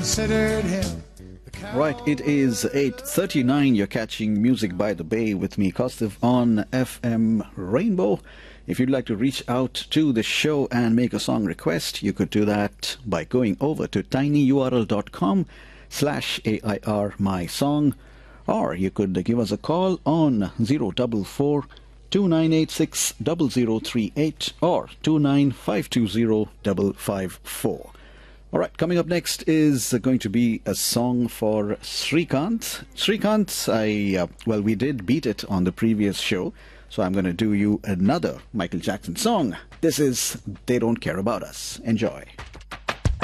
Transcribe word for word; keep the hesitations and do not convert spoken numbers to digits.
considered him. Right, it is eight thirty-nine. You're catching Music by the Bay with me, Kostiv, on F M Rainbow. If you'd like to reach out to the show and make a song request, you could do that by going over to tinyurl.com slash AIR my song, or you could give us a call on zero four four, two nine eight six, zero zero three eight or two nine five two zero five five four. All right, coming up next is going to be a song for Srikanth. Srikanth, I, uh, well, we did beat it on the previous show, so I'm going to do you another Michael Jackson song. This is They Don't Care About Us. Enjoy.